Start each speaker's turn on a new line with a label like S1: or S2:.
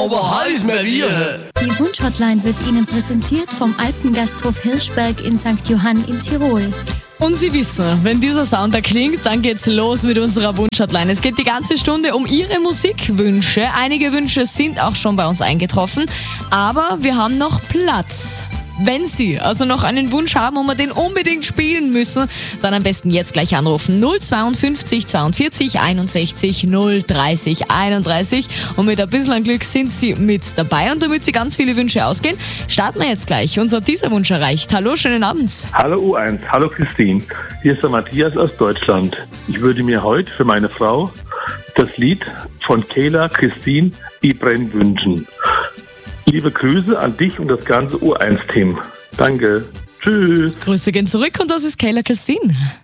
S1: aber heiß Maria.
S2: Die Wunschhotline wird Ihnen präsentiert vom Alpengasthof Hirschberg in St. Johann in Tirol.
S3: Und Sie wissen, wenn dieser Sound erklingt, dann geht's los mit unserer Wunschhotline. Es geht die ganze Stunde um Ihre Musikwünsche. Einige Wünsche sind auch schon bei uns eingetroffen, aber wir haben noch Platz. Wenn Sie also noch einen Wunsch haben und wir den unbedingt spielen müssen, dann am besten jetzt gleich anrufen. 052 42 61 030 31. Und mit ein bisschen Glück sind Sie mit dabei. Und damit Sie ganz viele Wünsche ausgehen, starten wir jetzt gleich. Unser dieser Wunsch erreicht. Hallo, schönen Abend.
S4: Hallo U1, hallo Christine. Hier ist der Matthias aus Deutschland. Ich würde mir heute für meine Frau das Lied von Kayla Christine Ibren wünschen. Liebe Grüße an dich und das ganze U1-Team. Danke. Tschüss.
S3: Grüße gehen zurück und das ist Kayla Christine.